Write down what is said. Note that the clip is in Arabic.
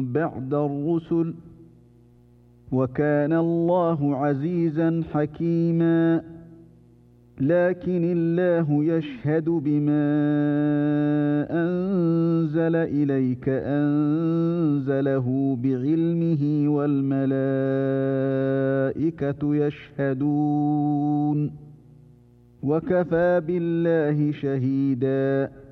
بعد الرسل وكان الله عزيزا حكيما لكن الله يشهد بما أنزل إليك أنزله بعلمه والملائكة يشهدون وكفى بالله شهيدا